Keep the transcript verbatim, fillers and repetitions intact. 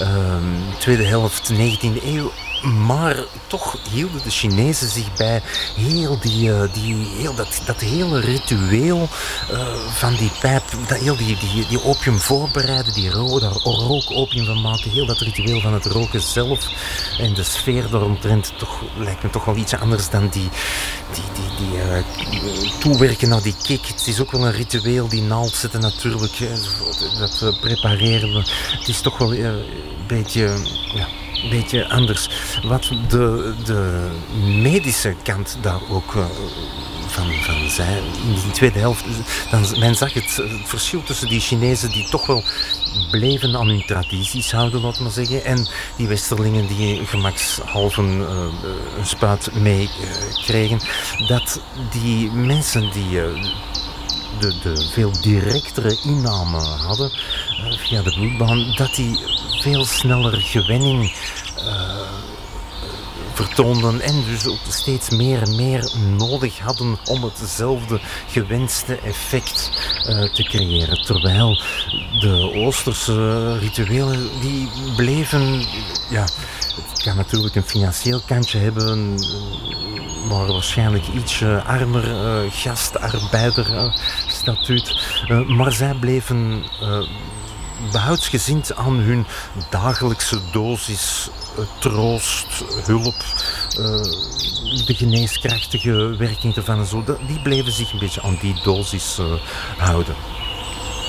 uh, tweede helft negentiende eeuw. Maar toch hielden de Chinezen zich bij heel, die, uh, die, heel dat, dat hele ritueel uh, van die pijp, dat heel die, die, die opium voorbereiden, die ro- daar rookopium van maken, heel dat ritueel van het roken zelf en de sfeer daaromtrent toch, lijkt me toch wel iets anders dan die, die, die, die uh, toewerken naar die kick. Het is ook wel een ritueel, die naald zetten natuurlijk, dat uh, prepareren. Het is toch wel uh, een beetje... Ja, een beetje anders. Wat de, de medische kant daar ook uh, van, van zei, in die tweede helft, dan, men zag het, het verschil tussen die Chinezen die toch wel bleven aan hun tradities houden, laat maar zeggen, en die Westerlingen die gemakshalve uh, een spuit mee uh, kregen, dat die mensen die... Uh, De, de veel directere inname hadden uh, via de bloedbaan, dat die veel sneller gewenning uh, vertoonden en dus ook steeds meer en meer nodig hadden om hetzelfde gewenste effect uh, te creëren. Terwijl de Oosterse rituelen die bleven, ja, het kan natuurlijk een financieel kantje hebben, maar waarschijnlijk iets uh, armer uh, gastarbeider uh, statuut. Uh, maar zij bleven uh, behoudsgezind aan hun dagelijkse dosis uh, troost, hulp, uh, de geneeskrachtige werking ervan en zo. Die bleven zich een beetje aan die dosis uh, houden.